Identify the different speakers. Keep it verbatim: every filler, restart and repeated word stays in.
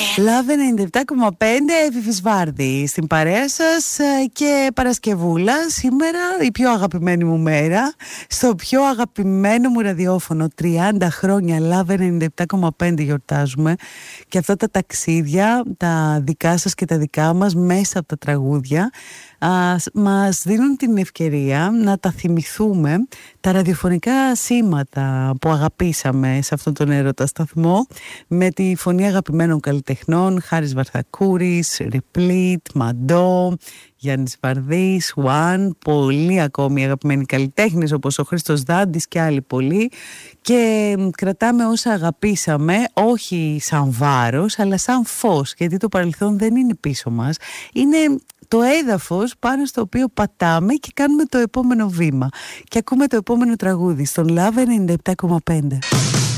Speaker 1: Love ενενήντα επτά κόμμα πέντε, Εύη Βάρδη στην παρέα σας και Παρασκευούλα σήμερα, η πιο αγαπημένη μου μέρα, στο πιο αγαπημένο μου ραδιόφωνο. Τριάντα χρόνια Love ενενήντα επτά κόμμα πέντε γιορτάζουμε και αυτά τα ταξίδια, τα δικά σας και τα δικά μας μέσα από τα τραγούδια, α, μας δίνουν την ευκαιρία να τα θυμηθούμε, τα ραδιοφωνικά σήματα που αγαπήσαμε σε αυτόν τον έρωτα σταθμό, με τη φωνή αγαπημένων καλλιτεχνών, Χάρης Βαρθακούρης, Replete, Μαντό, Γιάννης Βαρδής, One, πολλοί ακόμη αγαπημένοι καλλιτέχνες όπως ο Χρήστος Δάντης και άλλοι πολλοί, και κρατάμε όσα αγαπήσαμε όχι σαν βάρος αλλά σαν φως, γιατί το παρελθόν δεν είναι πίσω μας, είναι το έδαφος πάνω στο οποίο πατάμε και κάνουμε το επόμενο βήμα και ακούμε το επόμενο τραγούδι στον Love ενενήντα επτά κόμμα πέντε.